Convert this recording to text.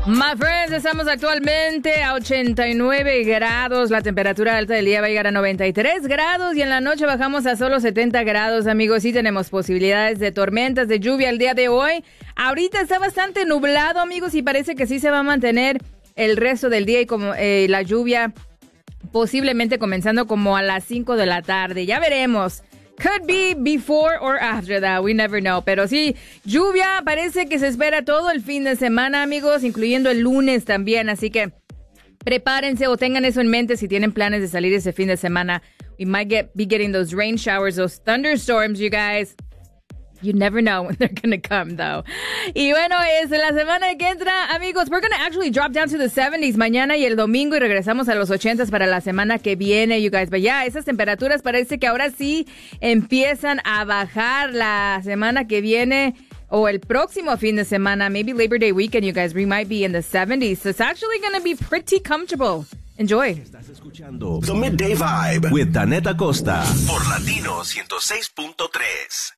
My friends, estamos actualmente a 89 grados. La temperatura alta del día va a llegar a 93 grados y en la noche bajamos a solo 70 grados, amigos. Sí tenemos posibilidades de tormentas, de lluvia el día de hoy. Ahorita está bastante nublado, amigos, y parece que sí se va a mantener el resto del día y como la lluvia posiblemente comenzando como a las 5 de la tarde. Ya veremos. Could be before or after that, we never know. Pero sí, lluvia parece que se espera todo el fin de semana, amigos, incluyendo el lunes también. Así que prepárense o tengan eso en mente si tienen planes de salir ese fin de semana. We might be getting those rain showers, those thunderstorms, you guys. You never know when they're going to come, though. Y bueno, es la semana que entra, amigos, we're going to actually drop down to the 70s mañana y el domingo y regresamos a los 80s para la semana que viene, you guys. But yeah, esas temperaturas parece que ahora sí empiezan a bajar la semana que viene o el próximo fin de semana. Maybe Labor Day weekend, you guys, we might be in the 70s. So it's actually going to be pretty comfortable. Enjoy. Estás escuchando The Midday Vibe with Danette Acosta por Latino 106.3.